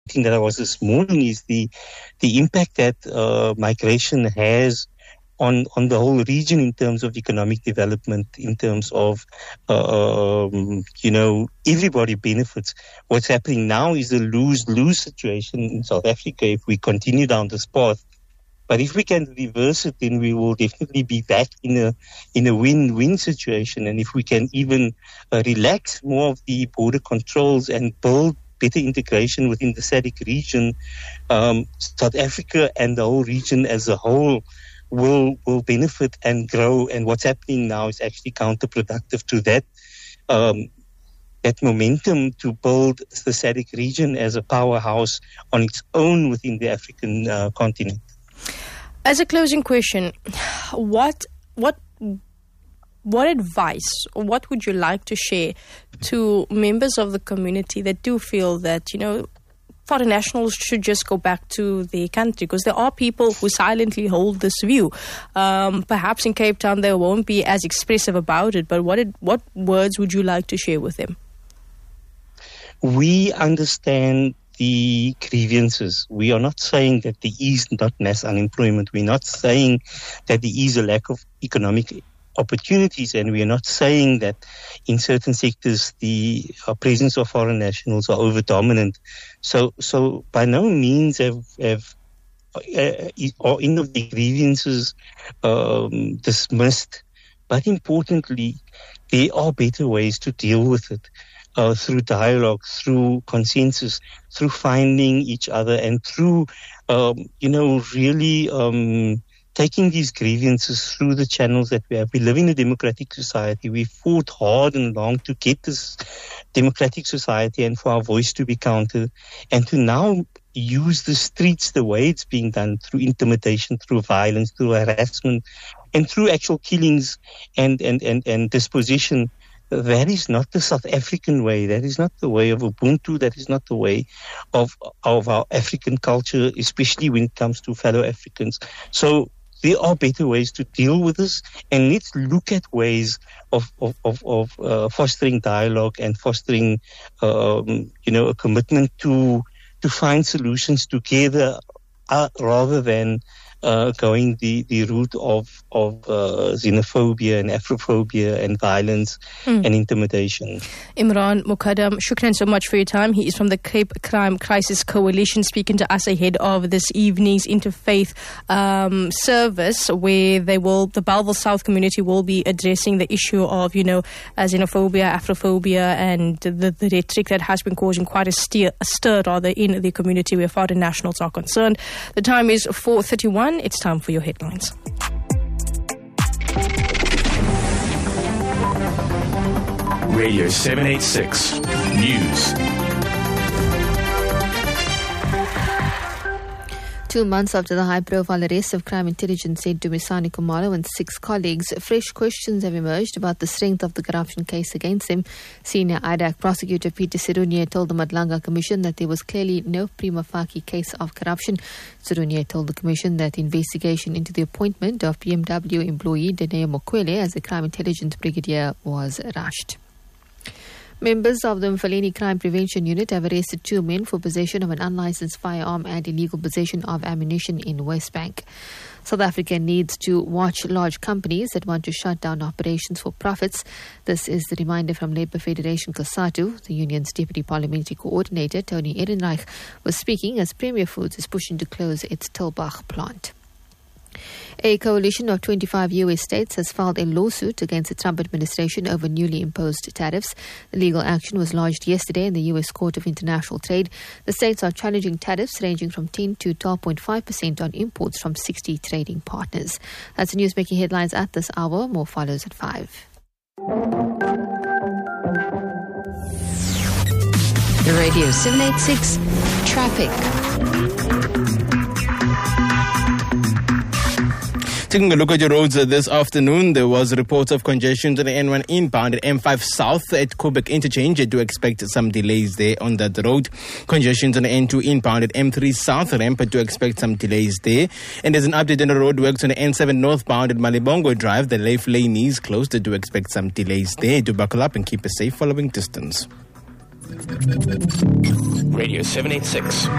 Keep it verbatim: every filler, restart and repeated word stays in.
thing that I was this morning is the the impact that uh, migration has on on the whole region in terms of economic development, in terms of, uh, um, you know, everybody benefits. What's happening now is a lose-lose situation in South Africa if we continue down this path. But if we can reverse it, then we will definitely be back in a in a win-win situation. And if we can even uh, relax more of the border controls and build better integration within the S A D C region, um, South Africa and the whole region as a whole will will benefit and grow. And what's happening now is actually counterproductive to that um, that momentum to build the S A D C region as a powerhouse on its own within the African uh, continent. As a closing question, what what what advice or what would you like to share to members of the community that do feel that, you know, foreign nationals should just go back to their country? Because there are people who silently hold this view. Um, perhaps in Cape Town they won't be as expressive about it, but what did, what words would you like to share with them? We understand the grievances. We are not saying that there is not mass unemployment. We're not saying that there is a lack of economic opportunities, and we are not saying that in certain sectors the uh, presence of foreign nationals are over dominant. So, so by no means have, have uh, or any of the grievances um, dismissed. But importantly, there are better ways to deal with it. Uh, through dialogue, through consensus, through finding each other, and through, um, you know, really um, taking these grievances through the channels that we have. We live in a democratic society. We fought hard and long to get this democratic society and for our voice to be counted, and to now use the streets the way it's being done, through intimidation, through violence, through harassment, and through actual killings and, and, and, and disposition. That is not the South African way. That is not the way of Ubuntu. That is not the way of of our African culture, especially when it comes to fellow Africans. So there are better ways to deal with this, and let's look at ways of of of, of uh, fostering dialogue and fostering, um, you know, a commitment to to find solutions together, uh, rather than Uh, going the, the route of of uh, xenophobia and Afrophobia and violence mm. and intimidation. Imran Mukaddam, shukran so much for your time. He is from the Cape Crime Crisis Coalition, speaking to us ahead of this evening's interfaith um, service, where they will, the Bellville South community will be addressing the issue of, you know, uh, xenophobia, Afrophobia, and the, the rhetoric that has been causing quite a stir, a stir rather in the community where foreign nationals are concerned. The time is four thirty-one. It's time for your headlines. Radio seven eighty-six News. Two months after the high-profile arrest of crime intelligence head Dumisani Khumalo and six colleagues, fresh questions have emerged about the strength of the corruption case against him. Senior I D A C prosecutor Peter Sirunye told the Madlanga Commission that there was clearly no prima facie case of corruption. Sirunye told the Commission that investigation into the appointment of B M W employee Denea Mokwele as a crime intelligence brigadier was rushed. Members of the Mfuleni Crime Prevention Unit have arrested two men for possession of an unlicensed firearm and illegal possession of ammunition in Westbank. South Africa needs to watch large companies that want to shut down operations for profits. This is the reminder from Labour Federation COSATU. The union's Deputy Parliamentary Coordinator, Tony Ehrenreich, was speaking as Premier Foods is pushing to close its Tilbach plant. A coalition of twenty-five U S states has filed a lawsuit against the Trump administration over newly imposed tariffs. The legal action was lodged yesterday in the U S Court of International Trade. The states are challenging tariffs ranging from ten to twelve point five percent on imports from sixty trading partners. That's the news making headlines at this hour. More follows at five. The Radio seven eighty-six Traffic. Taking a look at your roads uh, this afternoon, there was reports of congestion to the N one inbound at M five South at Quebec Interchange. I do expect some delays there on that road. Congestion to the N two inbound at M three South ramp. I do expect some delays there. And there's an update on the road works on the N seven northbound at Malibongo Drive. The left lane is closed. I do expect some delays there. Do buckle up and keep a safe following distance. Radio seven eighty-six.